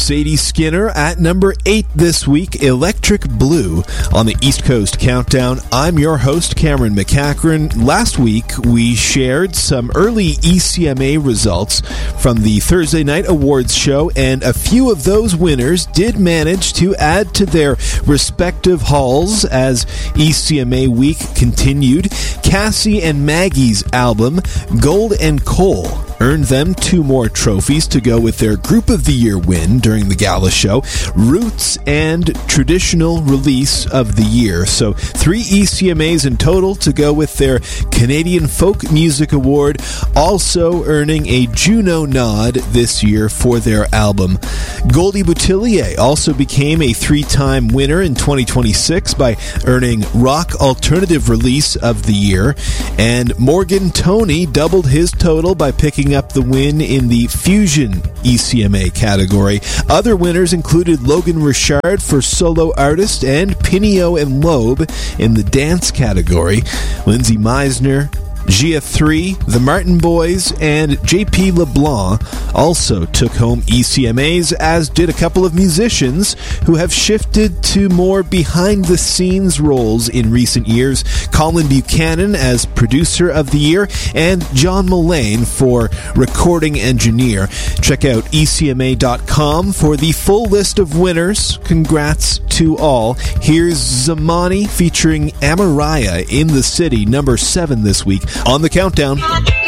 Sadie Skinner at number 8 this week, Electric Blue on the East Coast Countdown. I'm your host, Cameron McCachran. Last week, we shared some early ECMA results from the Thursday Night Awards show, and a few of those winners did manage to add to their respective hauls as ECMA week continued. Cassie and Maggie's album, Gold and Coal, earned them 2 more trophies to go with their Group of the Year win during the gala show, Roots and Traditional Release of the Year. So 3 ECMAs in total to go with their Canadian Folk Music Award, also earning a Juno nod this year for their album. Goldie Boutillier also became a 3-time winner in 2026 by earning Rock Alternative Release of the Year, and Morgan Toney doubled his total by picking up the win in the Fusion ECMA category. Other winners included Logan Richard for Solo Artist and Pinio and Loeb in the Dance category. Lindsay Meisner, Gia 3, the Martin Boys, and JP LeBlanc also took home ECMAs, as did a couple of musicians who have shifted to more behind-the-scenes roles in recent years. Colin Buchanan as Producer of the Year, and John Mullane for Recording Engineer. Check out ECMA.com for the full list of winners. Congrats to all. Here's Zamani featuring Amaraya in the City, number 7 this week on the Countdown.